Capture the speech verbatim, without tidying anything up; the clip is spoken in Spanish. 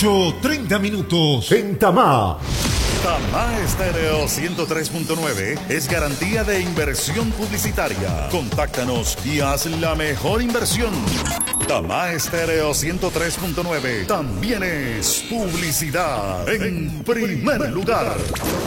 ocho treinta minutos en Tamá. Tamá Estéreo ciento tres punto nueve es garantía de inversión publicitaria. Contáctanos y haz la mejor inversión. Tamá Estéreo ciento tres punto nueve también es publicidad en primer lugar.